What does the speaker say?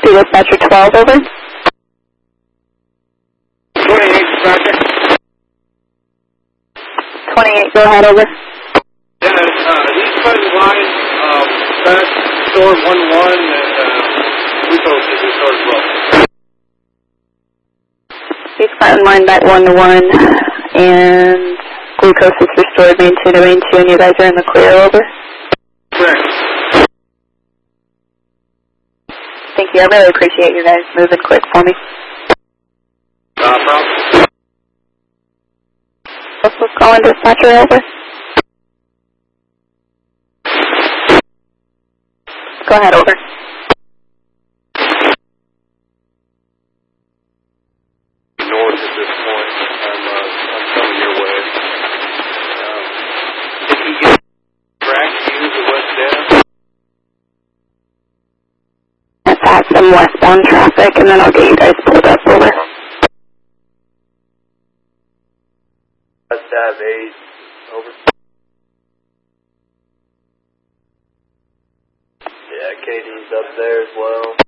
dispatcher 12, over. 28, dispatcher. 28, go ahead, over. Yeah, east side of the line, back store 1-1, and glucose is restored as well. East Clinton line back 1-1, and glucose is restored, main 2 to main 2, and you guys are in the clear, over. Correct. Thank you, I really appreciate you guys moving quick for me. Problem. Let's call in dispatcher, over. Go ahead, over. North at this point. I'm coming your way. If you get track, use the west end. Let's add some westbound traffic, and then I'll get you guys pulled up, over. West Ave 8, over. Yeah, Katie's up there as well.